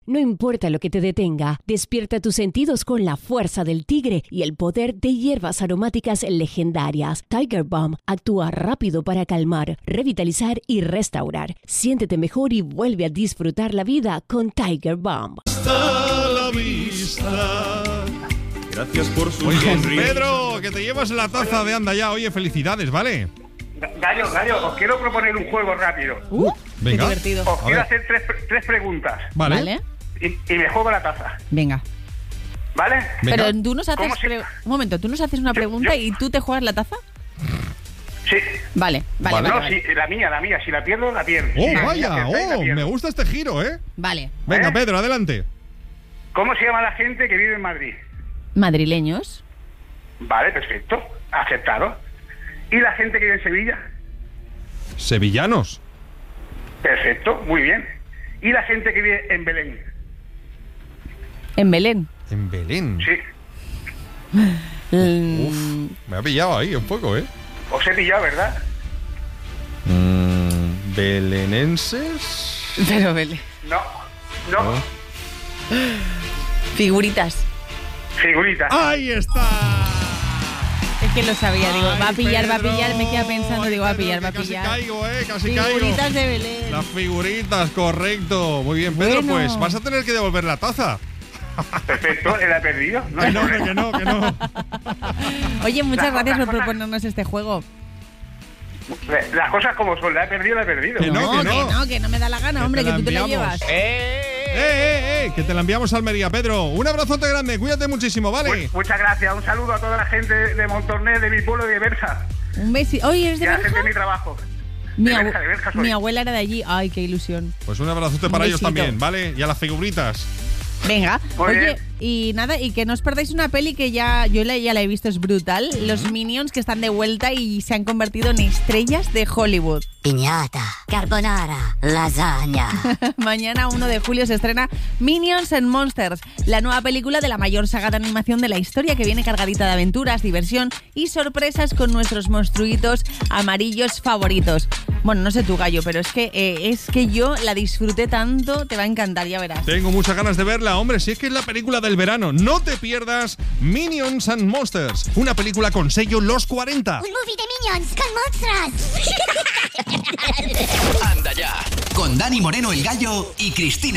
No importa lo que te detenga, despierta tus sentidos con la fuerza del tigre y el poder de hierbas aromáticas legendarias. Tiger Balm actúa rápido para calmar, revitalizar y restaurar. Siéntete mejor y vuelve a disfrutar la vida con Tiger Balm. Hasta la vista. Gracias por su sonrisa. Pedro, que te llevas la taza de Anda Ya. Oye, felicidades, ¿vale? Gallo, os quiero proponer un juego rápido. Venga. Qué divertido. Os quiero hacer tres preguntas. Vale. Y me juego la taza. Venga. ¿Vale? Venga. Pero tú nos haces... Un momento, ¿tú nos haces una pregunta y tú te juegas la taza? Sí. Vale. No, sí, la mía. Si la pierdo, la pierdo. Oh, Si la vaya. pierdo, la pierdo. Me gusta este giro, ¿eh? Vale. Venga, Pedro, adelante. ¿Cómo se llama la gente que vive en Madrid? Madrileños. Vale, perfecto. Aceptado. ¿Y la gente que vive en Sevilla? Sevillanos. Perfecto, muy bien. ¿Y la gente que vive en Belén? En Belén. En Belén. Sí. Uf, me ha pillado ahí un poco, ¿eh? Os he pillado, ¿verdad? ¿Belenenses? Pero Belén. No. Figuritas. Figurita. ¡Ahí está! Es que lo sabía, digo, va a pillar, Pedro, me queda pensando, digo, va a pillar. Casi caigo, casi caigo. Figuritas de Belén. Las figuritas, correcto. Muy bien, Pedro, Bueno. pues vas a tener que devolver la taza. Perfecto, ¿la he perdido? Que no. Oye, muchas gracias por cosas- proponernos este juego. Las cosas como son, la he perdido, la he perdido. Que no. Que no me da la gana, hombre, que tú te la enviamos. llevas. Que te la enviamos a Almería, Pedro. Un abrazote grande, cuídate muchísimo, ¿vale? Muchas gracias, un saludo a toda la gente de Montornès, de mi pueblo y de Berja. Un besito. Oye, ¿eres Y de a la gente Berja? de mi trabajo. Mi, de Berja soy. mi abuela era de allí. Ay, qué ilusión. Pues un abrazote para Un ellos besito. también, ¿vale? Y a las figuritas. Venga, Muy oye, bien. y nada, y que no os perdáis una peli que ya la he visto, es brutal. Los Minions que están de vuelta y se han convertido en estrellas de Hollywood. Piñata, carbonara, lasaña. Mañana 1 de julio se estrena Minions and Monsters, la nueva película de la mayor saga de animación de la historia, que viene cargadita de aventuras, diversión y sorpresas con nuestros monstruitos amarillos favoritos. Bueno, no sé tú, Gallo, pero es que yo la disfruté tanto, te va a encantar, ya verás. Tengo muchas ganas de verla, hombre, si es que es la película del verano. No te pierdas Minions and Monsters, una película con sello Los 40. Un movie de Minions con monstruos. Anda Ya, con Dani Moreno, el Gallo y Cristina.